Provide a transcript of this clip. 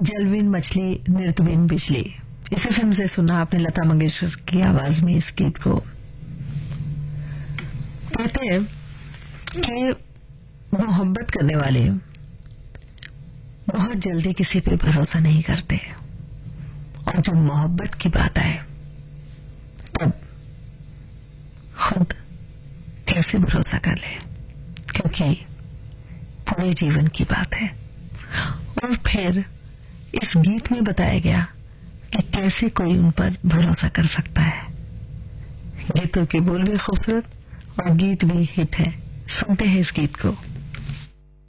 जलविन मछली नृत्यविन बिजली, इसी फिल्म से सुना आपने लता मंगेशकर की आवाज में इस गीत को। कहते हैं कि मोहब्बत करने वाले बहुत जल्दी किसी पे भरोसा नहीं करते, और जब मोहब्बत की बात आए तब खुद कैसे भरोसा कर ले, क्योंकि पूरे जीवन की बात है। और फिर इस गीत में बताया गया कि कैसे कोई उन पर भरोसा कर सकता है। गीतों के बोल भी खूबसूरत और गीत भी हिट है। सुनते हैं इस गीत को।